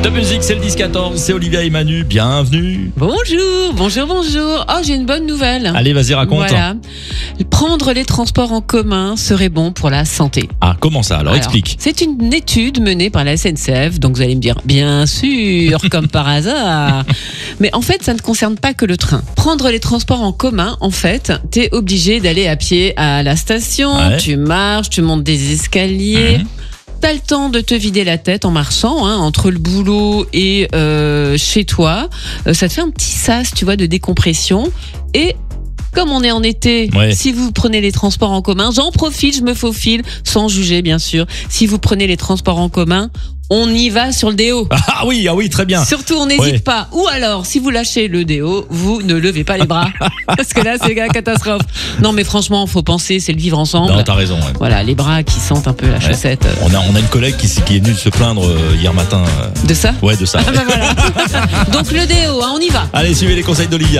Top Music, c'est le 10-14, c'est Olivia et Manu, bienvenue. Bonjour. Oh, j'ai une bonne nouvelle. Allez, vas-y, raconte. Voilà. Prendre les transports en commun serait bon pour la santé. Ah, comment ça alors explique. C'est une étude menée par la SNCF, donc vous allez me dire, bien sûr, comme par hasard. Mais en fait, ça ne concerne pas que le train. Prendre les transports en commun, en fait, t'es obligé d'aller à pied à la station, tu marches, tu montes des escaliers. T'as le temps de te vider la tête en marchant, entre le boulot et chez toi. Ça te fait un petit sas, tu vois, de décompression. Et comme on est en été, si vous prenez les transports en commun, j'en profite, je me faufile, sans juger bien sûr. Si vous prenez les transports en commun, on y va sur le déo. Ah oui, très bien. Surtout, on n'hésite pas. Ou alors, si vous lâchez le déo, vous ne levez pas les bras. Parce que là, c'est la catastrophe. Non, mais franchement, faut penser, c'est le vivre ensemble. Non, t'as raison. Ouais. Voilà, les bras qui sentent un peu la chaussette. On a une collègue qui est venue se plaindre hier matin. De ça ? Ouais, de ça. Ah bah voilà. Donc le déo, on y va. Allez, suivez les conseils d'Olivia.